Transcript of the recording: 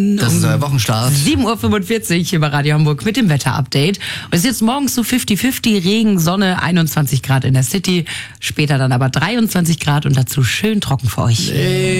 Das ist euer Wochenstart. 7.45 Uhr hier bei Radio Hamburg mit dem Wetterupdate. Und es ist jetzt morgens so 50-50, Regen, Sonne, 21 Grad in der City, später dann aber 23 Grad und dazu schön trocken für euch.